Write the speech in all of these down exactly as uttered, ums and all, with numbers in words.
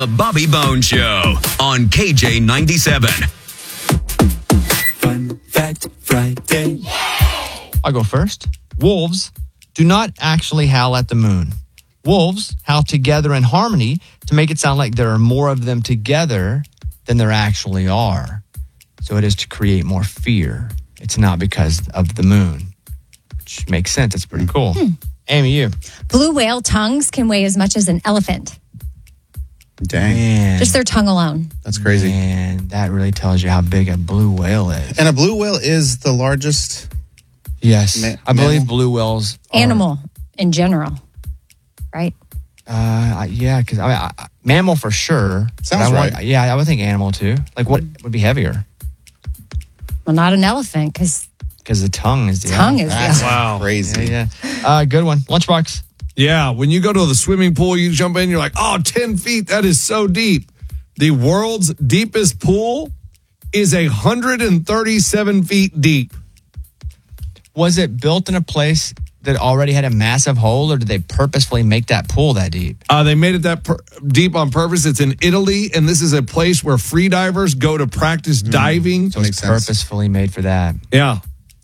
The Bobby Bones Show on K J ninety-seven. Fun Fact Friday. I'll go first. Wolves do not actually howl at the moon. Wolves howl together in harmony to make it sound like there are more of them together than there actually are. So it is to create more fear. It's not because of the moon, which makes sense. It's pretty cool. Hmm. Amy, you. Blue whale tongues can weigh as much as an elephant. Dang. Man, Just their tongue alone. That's crazy. Man, that really tells you how big a blue whale is. And a blue whale is the largest. Yes. Ma- I believe mammal? blue whales are, Animal in general, right? Uh, yeah, because I, I, I, mammal for sure. Sounds I want, right. Yeah, I would think animal too. Like what would be heavier? Well, not an elephant because Because the tongue is the tongue is That's the Wow. crazy. Yeah, yeah. Uh, good one. Lunchbox. Yeah, when you go to the swimming pool, you jump in, you're like, oh, ten feet, that is so deep. The world's deepest pool is one hundred thirty-seven feet deep. Was it built in a place that already had a massive hole, or did they purposefully make that pool that deep? Uh, they made it that per- deep on purpose. It's in Italy, and this is a place where free divers go to practice diving. So it's Makes sense. purposefully made for that. Yeah.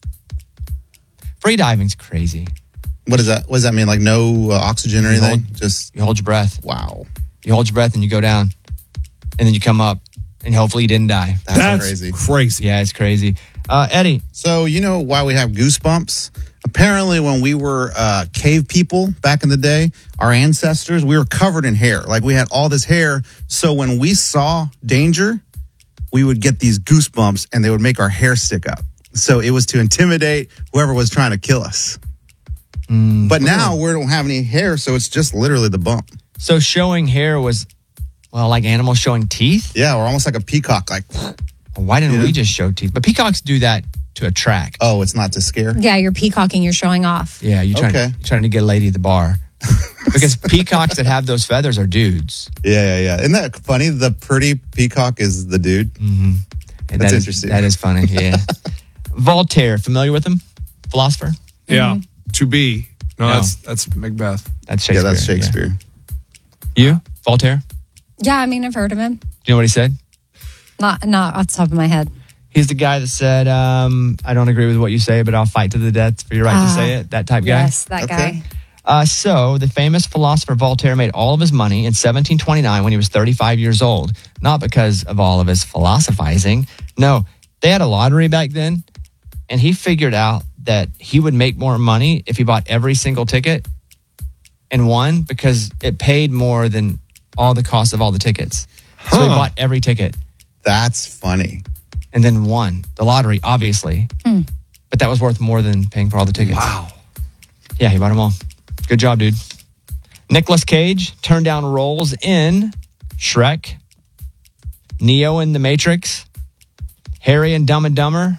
Free diving's crazy. What does that? What does that mean? Like no uh, oxygen or You anything? hold- Just You hold your breath. wow. You hold your breath and you go down, and then you come up, and hopefully you didn't die. That's, That's crazy. crazy. Yeah, it's crazy. Uh, Eddie. So you know why we have goosebumps? Apparently, when we were uh, cave people back in the day, our ancestors, we were covered in hair. Like we had all this hair. So when we saw danger, we would get these goosebumps, and they would make our hair stick up. So it was to intimidate whoever was trying to kill us. Mm, But now we don't have any hair, so it's just literally the bump. So showing hair was, well, like animals showing teeth? Yeah, we're almost like a peacock. Like, Why didn't Yeah. we just show teeth? But peacocks do that to attract. oh, it's not to scare. Yeah, you're peacocking, you're showing off. Yeah, you're trying, Okay. you're trying to get a lady at the bar. Because peacocks that have those feathers are dudes. Yeah, yeah, yeah. Isn't that funny? The pretty peacock is the dude. And That's that is- interesting. that is funny, yeah. Voltaire, familiar with him? Philosopher? Yeah. To be. No, No. that's that's Macbeth. That's Yeah, Shakespeare. that's Shakespeare. Yeah. You? Voltaire? Yeah, I mean, I've heard of him. Do you know what he said? Not, not off the top of my head. He's the guy that said, um, I don't agree with what you say, but I'll fight to the death for your right to Ah, say it. That type guy. Yes, that Okay. guy. Uh, so, the famous philosopher Voltaire made all of his money in seventeen twenty-nine when he was thirty-five years old. Not because of all of his philosophizing. No, they had a lottery back then, and he figured out that he would make more money if he bought every single ticket and won because it paid more than all the cost of all the tickets. So he Huh. bought every ticket That's funny. and then won the lottery, obviously. But that was worth more than paying for all the tickets. Wow. Yeah, he bought them all. Good job, dude. Nicolas Cage turned down roles in Shrek, Neo in The Matrix, Harry and Dumb and Dumber.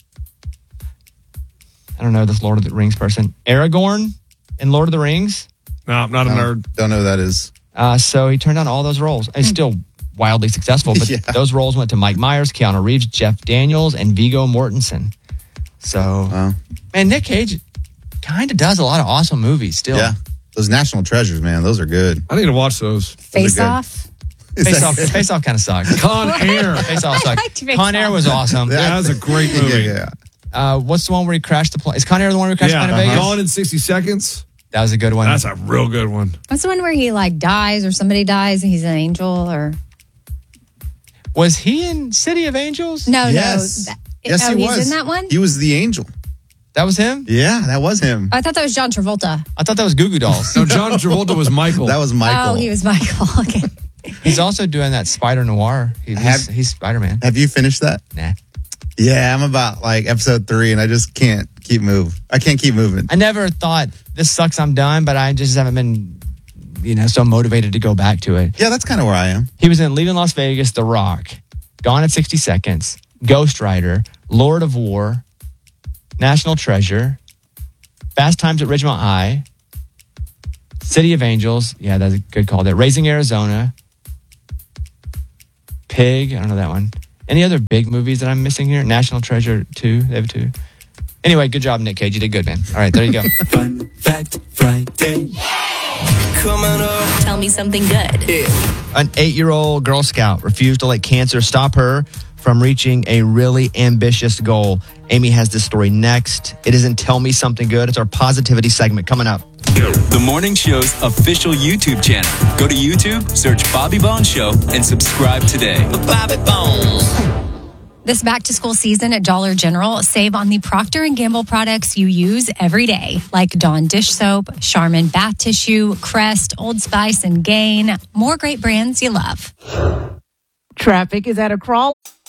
I don't know this Lord of the Rings person. Aragorn in Lord of the Rings. No, I'm not a No, nerd. Don't know who that is. Uh, so he turned down all those roles. He's still wildly successful, but Yeah. those roles went to Mike Myers, Keanu Reeves, Jeff Daniels, and Viggo Mortensen. So, Wow. man, Nick Cage kind of does a lot of awesome movies still. Yeah. Those national treasures, man. Those are good. I need to watch those. Face good. off. Is Face that Off, good? Face Off kind of sucked. Con Air. Face Off sucked. liked Face Con Air Off. was awesome. Yeah, that was a great Yeah, movie. yeah. Uh, what's the one where he crashed the plane? Is Con Air the one where he crashed Yeah, the plane in Vegas? Gone in sixty seconds. That was a good one. That's a real good one. What's the one where he like dies or somebody dies and he's an angel or Was he in City of Angels? no Yes. no that, Yes, oh, he he's was. in that one. He was the angel. That was him? Yeah, that was him. I thought that was John Travolta. I thought that was Goo Goo Dolls. No, John Travolta was Michael. That was Michael. Oh, he was Michael. Okay. He's also doing that Spider Noir. He, he's Have- he's Spider Man. Have you finished that? Nah. Yeah, I'm about like episode three, and I just can't keep move. I can't keep moving. I never thought this sucks, I'm done, but I just haven't been, you know, so motivated to go back to it. Yeah, that's kind of where I am. He was in Leaving Las Vegas, The Rock, Gone in sixty seconds, Ghost Rider, Lord of War, National Treasure, Fast Times at Ridgemont High, City of Angels. Yeah, that's a good call there. Raising Arizona, Pig. I don't know that one. Any other big movies that I'm missing here? National Treasure two. They have two. Anyway, good job, Nick Cage. You did good, man. All right, there you go. Fun Fact Friday. Coming up. Tell me something good. An eight-year-old Girl Scout refused to let cancer stop her from reaching a really ambitious goal. Amy has this story next. It isn't Tell Me Something Good. It's our positivity segment coming up. The morning show's official YouTube channel. Go to YouTube, search Bobby Bones Show, and subscribe today. Bobby Bones. This back-to-school season at Dollar General, save on the Procter and Gamble products you use every day, like Dawn dish soap, Charmin bath tissue, Crest, Old Spice, and Gain. More great brands you love. Traffic is at a crawl.